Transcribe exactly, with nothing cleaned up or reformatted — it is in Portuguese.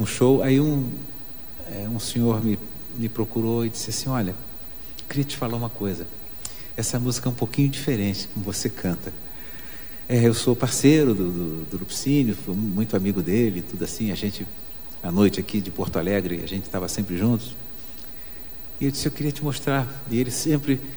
um show, aí um, é, um senhor me, me procurou e disse assim: olha, queria te falar uma coisa, essa música é um pouquinho diferente como você canta. É, eu sou parceiro do, do, do Lupicínio, fui muito amigo dele, tudo assim, a gente, à noite aqui de Porto Alegre, a gente estava sempre juntos. E eu disse: eu queria te mostrar. E ele sempre